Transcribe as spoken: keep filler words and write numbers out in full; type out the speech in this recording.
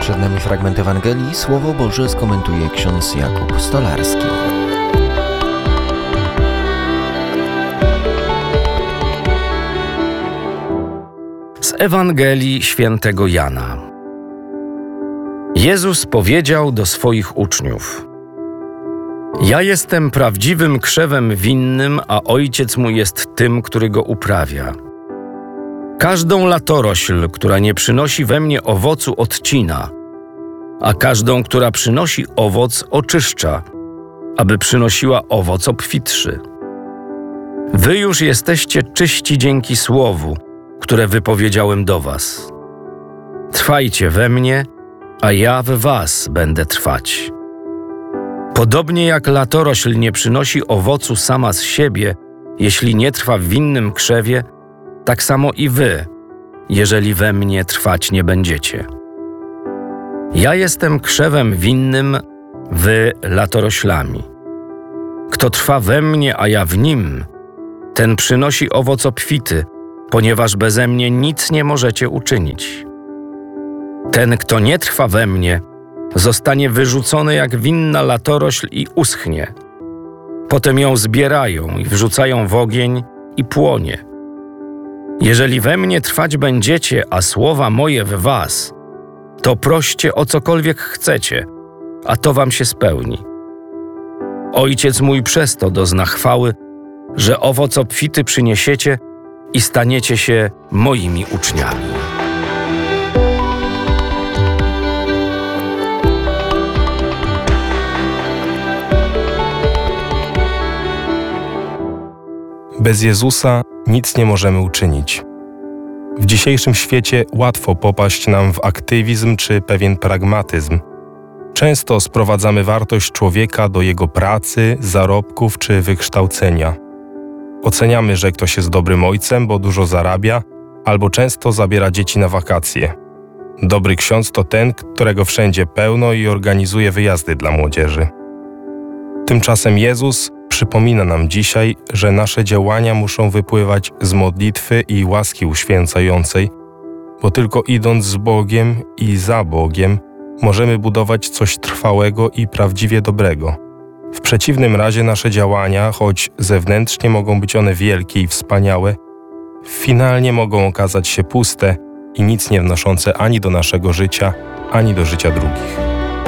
Przed nami fragment Ewangelii. Słowo Boże skomentuje ksiądz Jakub Stolarski. Z Ewangelii świętego Jana. Jezus powiedział do swoich uczniów: Ja jestem prawdziwym krzewem winnym, a Ojciec mój jest tym, który go uprawia. Każdą latorośl, która nie przynosi we mnie owocu, odcina, a każdą, która przynosi owoc, oczyszcza, aby przynosiła owoc obfitszy. Wy już jesteście czyści dzięki słowu, które wypowiedziałem do was. Trwajcie we mnie, a ja w was będę trwać. Podobnie jak latorośl nie przynosi owocu sama z siebie, jeśli nie trwa w winnym krzewie, tak samo i wy, jeżeli we mnie trwać nie będziecie. Ja jestem krzewem winnym, wy latoroślami. Kto trwa we mnie, a ja w nim, ten przynosi owoc obfity, ponieważ beze mnie nic nie możecie uczynić. Ten, kto nie trwa we mnie, zostanie wyrzucony jak winna latorośl i uschnie. Potem ją zbierają i wrzucają w ogień i płonie. Jeżeli we mnie trwać będziecie, a słowa moje w was, to proście o cokolwiek chcecie, a to wam się spełni. Ojciec mój przez to dozna chwały, że owoc obfity przyniesiecie i staniecie się moimi uczniami. Bez Jezusa nic nie możemy uczynić. W dzisiejszym świecie łatwo popaść nam w aktywizm czy pewien pragmatyzm. Często sprowadzamy wartość człowieka do jego pracy, zarobków czy wykształcenia. Oceniamy, że ktoś jest dobrym ojcem, bo dużo zarabia, albo często zabiera dzieci na wakacje. Dobry ksiądz to ten, którego wszędzie pełno i organizuje wyjazdy dla młodzieży. Tymczasem Jezus przypomina nam dzisiaj, że nasze działania muszą wypływać z modlitwy i łaski uświęcającej, bo tylko idąc z Bogiem i za Bogiem możemy budować coś trwałego i prawdziwie dobrego. W przeciwnym razie nasze działania, choć zewnętrznie mogą być one wielkie i wspaniałe, finalnie mogą okazać się puste i nic nie wnoszące ani do naszego życia, ani do życia drugich.